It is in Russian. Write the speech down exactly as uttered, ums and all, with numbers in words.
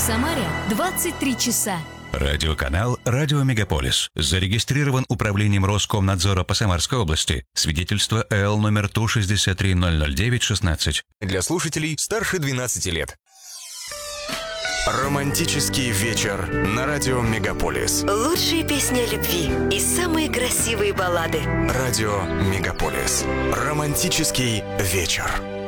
Самаре двадцать три часа. Радиоканал «Радио Мегаполис» зарегистрирован Управлением Роскомнадзора по Самарской области. Свидетельство эл номер Ту шестьдесят три ноль ноль девять шестнадцать. Для слушателей старше двенадцати лет. Романтический вечер на радио Мегаполис. Лучшие песни о любви и самые красивые баллады. Радио Мегаполис. Романтический вечер.